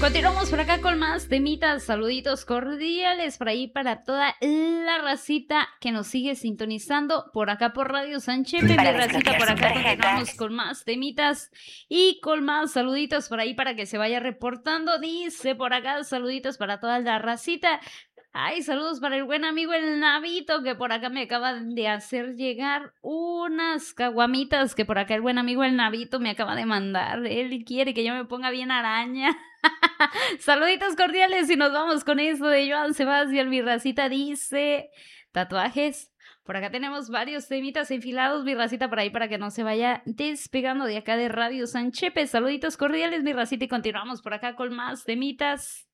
Continuamos por acá con más temitas, saluditos cordiales por ahí para toda la racita que nos sigue sintonizando por acá por Radio Sanchepe, mi racita, por acá continuamos con más temitas y con más saluditos por ahí para que se vaya reportando, dice por acá saluditos para toda la racita. Ay, saludos para el buen amigo el Navito, que por acá me acaba de hacer llegar unas caguamitas que por acá el buen amigo el Navito me acaba de mandar. Él quiere que yo me ponga bien araña. Saluditos cordiales y nos vamos con esto de Joan Sebastián. Mi racita dice tatuajes. Por acá tenemos varios temitas enfilados, mi racita, por ahí para que no se vaya despegando de acá de Radio Sanchepe. Saluditos cordiales, mi racita, y continuamos por acá con más temitas.